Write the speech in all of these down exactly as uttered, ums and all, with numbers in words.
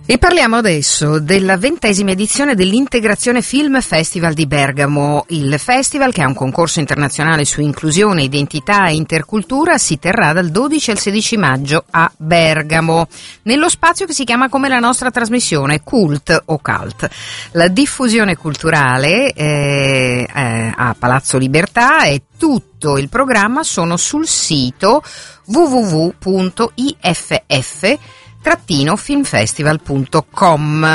E parliamo adesso della ventesima edizione dell'Integrazione Film Festival di Bergamo. Il festival, che ha un concorso internazionale su inclusione, identità e intercultura, si terrà dal dodici al sedici maggio a Bergamo, nello spazio che si chiama come la nostra trasmissione, Cult o Cult. La diffusione culturale eh, eh, a Palazzo Libertà e tutto il programma sono sul sito w w w punto i f f trattino filmfestival punto com.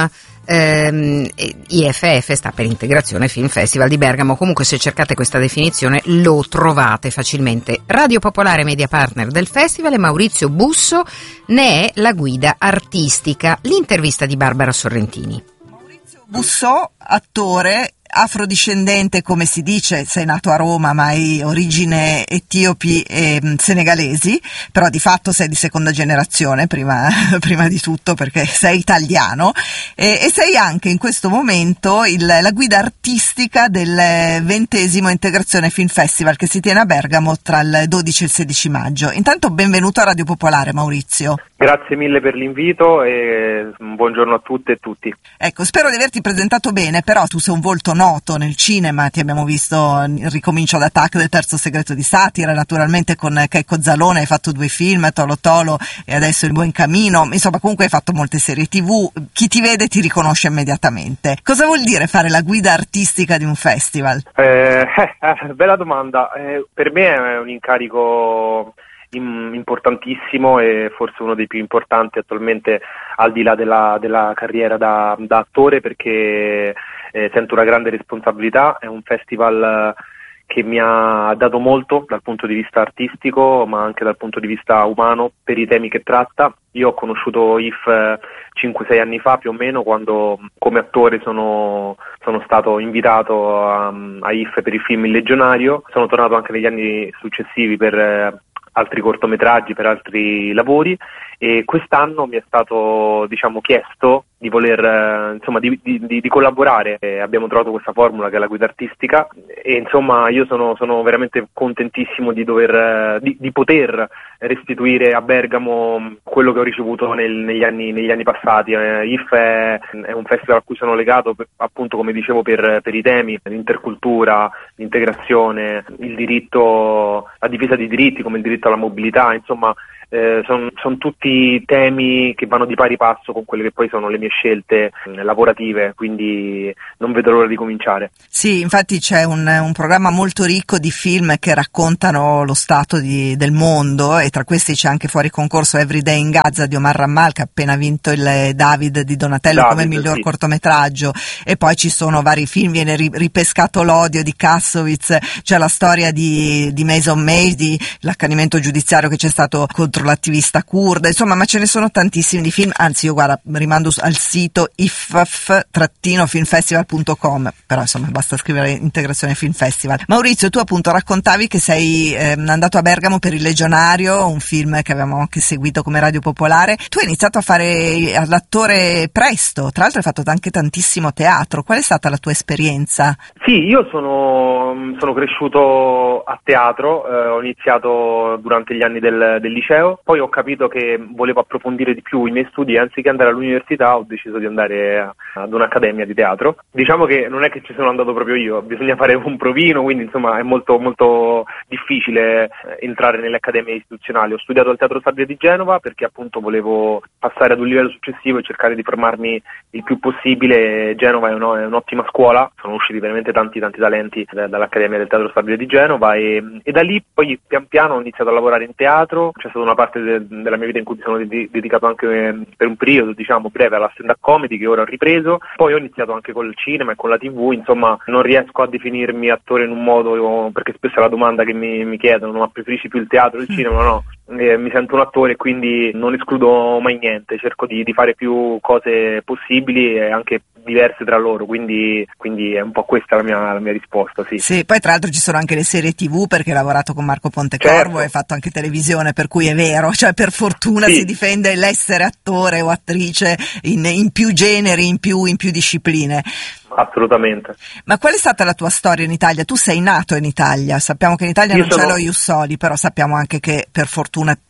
ehm, I F F sta per Integrazione Film Festival di Bergamo. Comunque, se cercate questa definizione lo trovate facilmente. Radio Popolare, media partner del festival, e Maurizio Busso ne è la guida artistica. L'intervista di Barbara Sorrentini. Maurizio Busso, attore afrodiscendente, come si dice, sei nato a Roma ma hai origine etiopi e senegalesi, però di fatto sei di seconda generazione prima, prima di tutto, perché sei italiano, e, e sei anche in questo momento il, la guida artistica del ventesimo Integrazione Film Festival che si tiene a Bergamo tra il dodici e il sedici maggio. Intanto benvenuto a Radio Popolare, Maurizio. Grazie mille per l'invito e buongiorno a tutte e tutti. Ecco, spero di averti presentato bene, però tu sei un volto noto nel cinema, ti abbiamo visto il Ricomincio d'attacco del Terzo segreto di Satira, naturalmente con Checco Zalone hai fatto due film, Tolo Tolo e adesso Il Buon Camino, insomma comunque hai fatto molte serie tivù, chi ti vede ti riconosce immediatamente. Cosa vuol dire fare la guida artistica di un festival? Eh, eh, bella domanda, eh, per me è un incarico importantissimo e forse uno dei più importanti attualmente, al di là della, della carriera da, da attore, perché eh, sento una grande responsabilità. È un festival che mi ha dato molto dal punto di vista artistico, ma anche dal punto di vista umano, per i temi che tratta. Io ho conosciuto I F cinque sei anni fa più o meno, quando come attore sono, sono stato invitato a, a I F per il film Il Legionario. Sono tornato anche negli anni successivi per eh, altri cortometraggi, per altri lavori, e quest'anno mi è stato, diciamo, chiesto di voler eh, insomma di, di, di collaborare. E abbiamo trovato questa formula che è la guida artistica, e insomma io sono, sono veramente contentissimo di dover di, di poter restituire a Bergamo quello che ho ricevuto nel, negli anni negli anni passati. eh, I F è, è un festival a cui sono legato per, appunto, come dicevo, per, per i temi: l'intercultura, l'integrazione, il diritto, la difesa dei diritti come il diritto alla mobilità, insomma. Eh, sono son tutti temi che vanno di pari passo con quelle che poi sono le mie scelte eh, lavorative, quindi non vedo l'ora di cominciare. Sì, infatti c'è un, un programma molto ricco di film che raccontano lo stato di, del mondo, e tra questi c'è anche fuori concorso Everyday in Gaza di Omar Rammal, che ha appena vinto il David di Donatello David, come miglior sì. cortometraggio, e poi ci sono vari film. Viene ripescato L'odio di Kassovitz, c'è la storia di, di Mason Mady, l'accanimento giudiziario che c'è stato contro l'attivista curda, insomma, ma ce ne sono tantissimi di film. Anzi, io guarda, rimando al sito i f f trattino filmfestival punto com, però insomma basta scrivere Integrazione Film Festival. Maurizio, tu appunto raccontavi che sei eh, andato a Bergamo per Il Legionario, un film che avevamo anche seguito come Radio Popolare. Tu hai iniziato a fare l'attore presto, tra l'altro hai fatto anche tantissimo teatro. Qual è stata la tua esperienza? Sì, io sono, sono cresciuto a teatro, eh, ho iniziato durante gli anni del, del liceo. Poi ho capito che volevo approfondire di più i miei studi, e anziché andare all'università ho deciso di andare ad un'accademia di teatro. Diciamo che non è che ci sono andato proprio io, bisogna fare un provino, quindi insomma è molto molto difficile entrare nelle accademie istituzionali. Ho studiato al Teatro Stabile di Genova perché appunto volevo passare ad un livello successivo e cercare di formarmi il più possibile. Genova è, uno, è un'ottima scuola, sono usciti veramente tanti tanti talenti dall'Accademia del Teatro Stabile di Genova, e, e da lì poi pian piano ho iniziato a lavorare in teatro. C'è stata una parte de- della mia vita in cui mi sono de- dedicato anche eh, per un periodo, diciamo, breve alla stand-up comedy, che ora ho ripreso. Poi ho iniziato anche col cinema e con la tivù, insomma non riesco a definirmi attore in un modo, perché spesso è la domanda che mi, mi chiedono: ma preferisci più il teatro o il cinema? No, eh, mi sento un attore, quindi non escludo mai niente, cerco di, di fare più cose possibili e anche diverse tra loro, quindi, quindi è un po' questa la mia, la mia risposta. Sì. Sì, poi tra l'altro ci sono anche le serie tivù, perché hai lavorato con Marco Pontecorvo, certo. Hai fatto anche televisione, per cui è vero, cioè per fortuna sì. Si difende l'essere attore o attrice in, in più generi, in più, in più discipline. Assolutamente. Ma qual è stata la tua storia in Italia? Tu sei nato in Italia, sappiamo che in Italia Io non sono... c'è lo Ius Soli, però sappiamo anche che per fortuna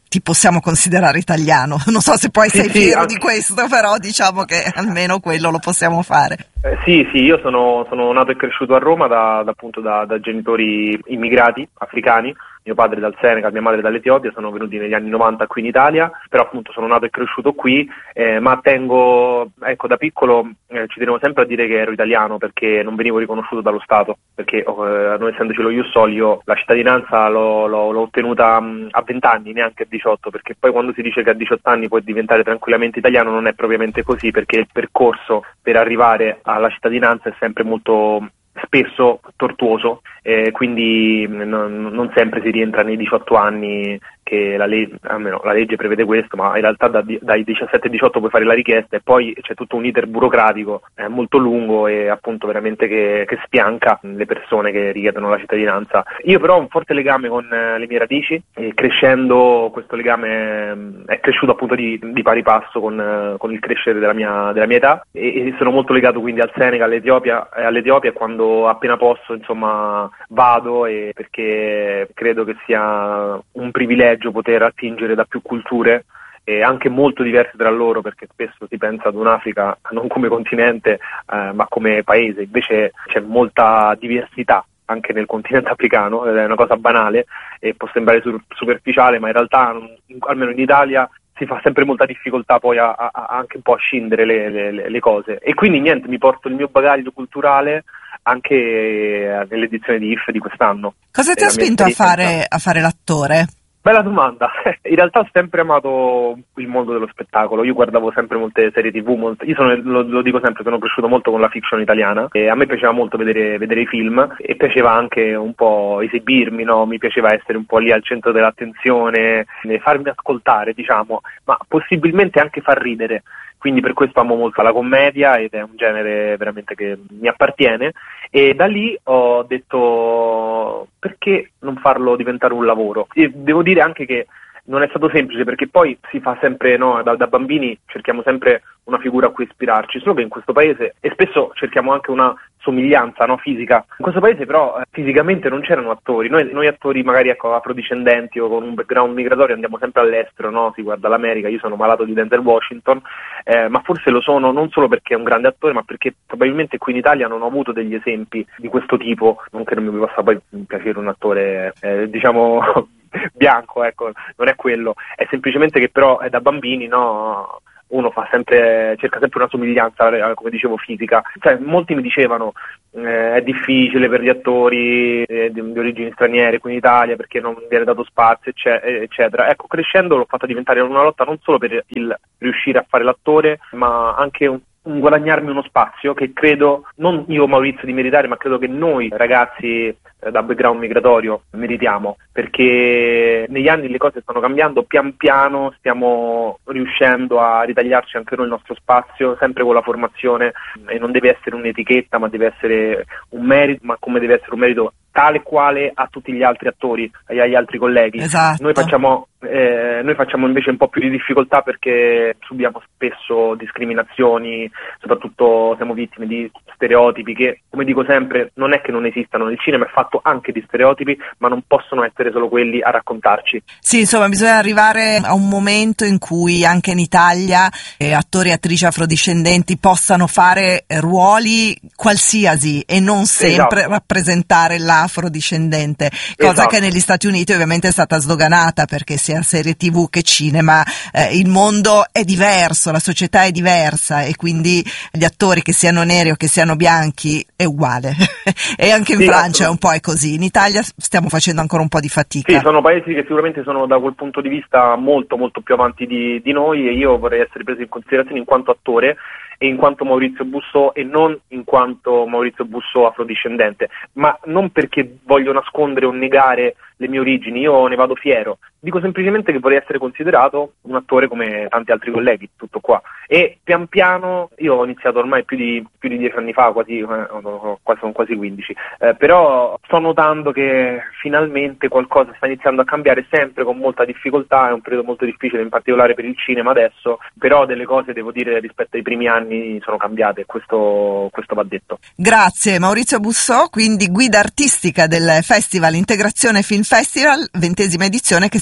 ti possiamo considerare italiano. Non so se poi sì, sei sì, fiero anche... di questo, però diciamo che almeno quello lo possiamo fare. Eh, sì, sì, io sono, sono nato e cresciuto a Roma da, da, appunto da, da genitori immigrati africani. Mio padre dal Senegal, mia madre dall'Etiopia, sono venuti negli anni novanta qui in Italia, però appunto sono nato e cresciuto qui, eh, ma tengo, ecco, da piccolo eh, ci tenevo sempre a dire che ero italiano perché non venivo riconosciuto dallo Stato, perché eh, non essendoci lo Ius Soli, io la cittadinanza l'ho, l'ho, l'ho ottenuta mh, a venti anni, neanche a diciotto, perché poi quando si dice che a diciotto anni puoi diventare tranquillamente italiano non è propriamente così, perché il percorso per arrivare alla cittadinanza è sempre molto spesso tortuoso, eh, quindi non, non sempre si rientra nei diciotto anni che la, le- almeno la legge prevede questo, ma in realtà da, dai diciassette diciotto puoi fare la richiesta e poi c'è tutto un iter burocratico eh, molto lungo e appunto veramente che, che spianca le persone che richiedono la cittadinanza. Io però ho un forte legame con eh, le mie radici e crescendo questo legame mh, è cresciuto appunto di, di pari passo con, eh, con il crescere della mia, della mia età e, e sono molto legato quindi al Senegal, all'Etiopia, eh, all'Etiopia quando appena posso insomma vado e perché credo che sia un privilegio poter attingere da più culture e anche molto diverse tra loro, perché spesso si pensa ad un'Africa non come continente eh, ma come paese, invece c'è molta diversità anche nel continente africano, è una cosa banale e può sembrare sur- superficiale, ma in realtà in, almeno in Italia si fa sempre molta difficoltà poi a, a, a anche un po' a scindere le, le, le cose e quindi niente, mi porto il mio bagaglio culturale anche nell'edizione di I F di quest'anno. Cosa ti ha spinto a fare, a fare l'attore? Bella domanda. In realtà ho sempre amato il mondo dello spettacolo. Io guardavo sempre molte serie tivù, molte... io sono, lo, lo dico sempre, sono cresciuto molto con la fiction italiana e a me piaceva molto vedere, vedere i film e piaceva anche un po' esibirmi, no? Mi piaceva essere un po' lì al centro dell'attenzione, farmi ascoltare, diciamo, ma possibilmente anche far ridere. Quindi per questo amo molto la commedia ed è un genere veramente che mi appartiene e da lì ho detto perché non farlo diventare un lavoro. E devo dire anche che non è stato semplice perché poi si fa sempre, no, da, da bambini cerchiamo sempre una figura a cui ispirarci, solo che in questo paese, e spesso cerchiamo anche una somiglianza, no, fisica, in questo paese però eh, fisicamente non c'erano attori, noi, noi attori magari ecco, afrodiscendenti o con un background migratorio andiamo sempre all'estero, no? Si guarda l'America, io sono malato di Denzel Washington, eh, ma forse lo sono non solo perché è un grande attore, ma perché probabilmente qui in Italia non ho avuto degli esempi di questo tipo, non che non mi possa poi piacere un attore, eh, diciamo... bianco, ecco, non è quello, è semplicemente che però è da bambini, no? Uno fa sempre, cerca sempre una somiglianza, come dicevo, fisica. Cioè, molti mi dicevano eh, è difficile per gli attori eh, di, di origini straniere qui in Italia perché non viene dato spazio, eccetera. Ecco, crescendo l'ho fatta diventare una lotta non solo per il riuscire a fare l'attore, ma anche un un guadagnarmi uno spazio che credo, non io Maurizio di meritare, ma credo che noi ragazzi eh, da background migratorio meritiamo, perché negli anni le cose stanno cambiando, pian piano stiamo riuscendo a ritagliarci anche noi il nostro spazio, sempre con la formazione, e non deve essere un'etichetta, ma deve essere un merito, ma come deve essere un merito tale quale a tutti gli altri attori e agli altri colleghi. Esatto. Noi facciamo eh, noi facciamo invece un po' più di difficoltà perché subiamo spesso discriminazioni, soprattutto siamo vittime di stereotipi che, come dico sempre, non è che non esistano, il cinema è fatto anche di stereotipi, ma non possono essere solo quelli a raccontarci. Sì, insomma, bisogna arrivare a un momento in cui anche in Italia eh, attori e attrici afrodiscendenti possano fare ruoli qualsiasi e non sempre esatto. rappresentare l'afrodiscendente, cosa esatto. che negli Stati Uniti ovviamente è stata sdoganata perché sia serie tivù che cinema eh, il mondo è diverso, la società è diversa e quindi gli attori che siano neri o che siano bianchi è uguale e anche in sì, Francia è un po' è così, in Italia stiamo facendo ancora un po' di fatica. Sì, sono paesi che sicuramente sono da quel punto di vista molto molto più avanti di, di noi e io vorrei essere preso in considerazione in quanto attore e in quanto Maurizio Bussò e non in quanto Maurizio Bussò afrodiscendente, ma non perché voglio nascondere o negare le mie origini, io ne vado fiero, dico semplicemente che vorrei essere considerato un attore come tanti altri colleghi, tutto qua. E pian piano, io ho iniziato ormai più di più di dieci anni fa, quasi, eh, quasi sono quasi quindici, eh, però sto notando che finalmente qualcosa sta iniziando a cambiare, sempre con molta difficoltà, è un periodo molto difficile in particolare per il cinema adesso, però delle cose devo dire rispetto ai primi anni sono cambiate, questo, questo va detto. Grazie Maurizio Bussò, quindi guida artistica del Festival Integrazione Film Festival, ventesima edizione che si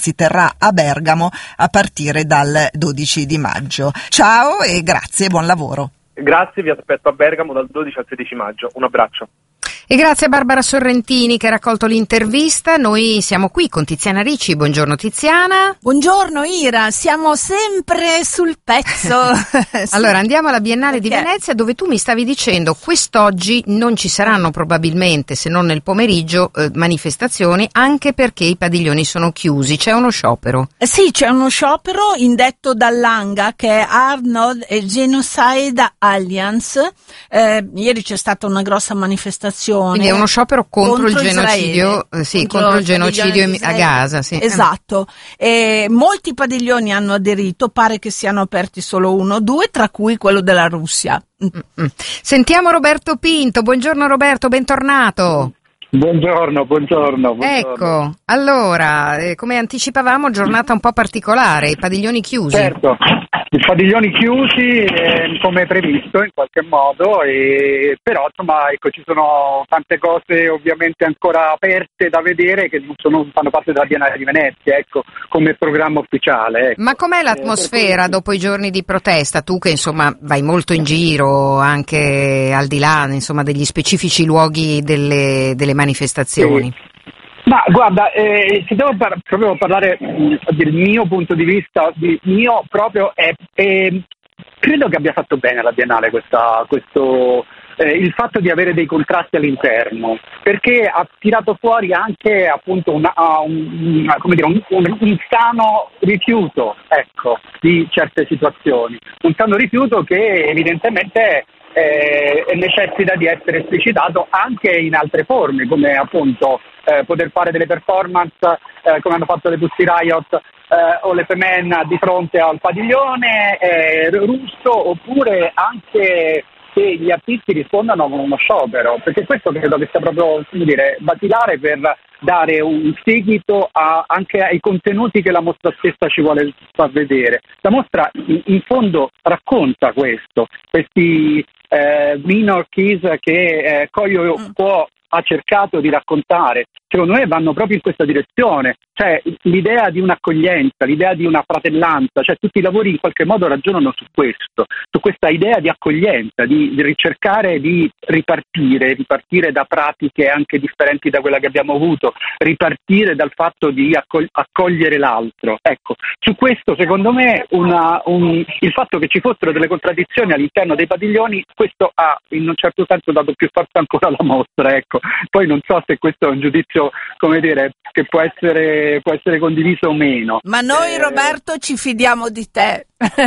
si terrà a Bergamo a partire dal dodici di maggio. Ciao e grazie, buon lavoro. Grazie, vi aspetto a Bergamo dal dodici al sedici maggio. Un abbraccio. E grazie a Barbara Sorrentini che ha raccolto l'intervista. Noi siamo qui con Tiziana Ricci. Buongiorno Tiziana. Buongiorno Ira, siamo sempre sul pezzo. Allora andiamo alla Biennale di Venezia, dove tu mi stavi dicendo quest'oggi non ci saranno probabilmente, se non nel pomeriggio, eh, manifestazioni, anche perché i padiglioni sono chiusi. C'è uno sciopero. Eh sì, c'è uno sciopero indetto dall'Anga, che è Arnold Genocide Alliance. Eh, ieri c'è stata una grossa manifestazione. Quindi è uno sciopero contro, contro il genocidio, eh, sì, contro, contro il genocidio a Gaza, sì. Esatto. E molti padiglioni hanno aderito, pare che siano aperti solo uno o due, tra cui quello della Russia. Mm-mm. Sentiamo Roberto Pinto. Buongiorno Roberto, bentornato. Buongiorno, buongiorno, buongiorno. Ecco, allora, eh, come anticipavamo, giornata un po' particolare, i padiglioni chiusi. Certo, i padiglioni chiusi eh, come previsto in qualche modo, e, però insomma ecco, ci sono tante cose ovviamente ancora aperte da vedere che non sono, fanno parte della Biennale di Venezia, ecco, come programma ufficiale. Ecco. Ma com'è l'atmosfera eh, dopo i giorni di protesta? Tu che insomma vai molto in giro, anche al di là insomma degli specifici luoghi delle, delle manifestazioni. Sì. Ma guarda, eh, se devo par- proprio parlare mh, del mio punto di vista, di mio proprio, è, è, credo che abbia fatto bene la Biennale questa, questo, eh, il fatto di avere dei contrasti all'interno, perché ha tirato fuori anche appunto una, un, una, come dire, un, un, un sano rifiuto, ecco, di certe situazioni, un sano rifiuto che evidentemente Eh, necessita di essere esplicitato anche in altre forme, come appunto eh, poter fare delle performance eh, come hanno fatto le Pussy Riot eh, o le Femen di fronte al padiglione eh, russo, oppure anche che gli artisti rispondano con uno sciopero, perché questo credo che sia proprio, come dire, basilare per dare un seguito a, anche ai contenuti che la mostra stessa ci vuole far vedere. La mostra in, in fondo racconta questo, questi eh, minor keys che eh, Koyo Kuo ha cercato di raccontare, secondo me vanno proprio in questa direzione, cioè l'idea di un'accoglienza, l'idea di una fratellanza, cioè tutti i lavori in qualche modo ragionano su questo, su questa idea di accoglienza, di, di ricercare di ripartire, ripartire da pratiche anche differenti da quella che abbiamo avuto, ripartire dal fatto di accog- accogliere l'altro. Ecco, su questo secondo me una, un, il fatto che ci fossero delle contraddizioni all'interno dei padiglioni, questo ha in un certo senso dato più forza ancora alla mostra, ecco. Poi non so se questo è un giudizio, come dire, che può essere, può essere condiviso o meno. Ma noi eh... Roberto ci fidiamo di te.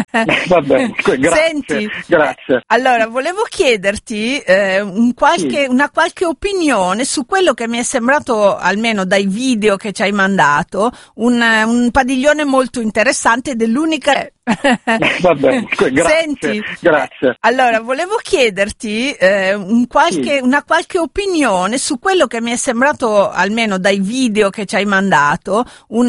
Va bene, grazie. Senti, grazie. Allora volevo chiederti eh, un qualche, sì. una qualche opinione su quello che mi è sembrato, almeno dai video che ci hai mandato, un, un padiglione molto interessante dell'unica. Va bene, grazie. Senti, grazie. Allora volevo chiederti eh, un qualche, sì. una qualche opinione su quello che mi è sembrato, almeno dai video che ci hai mandato, un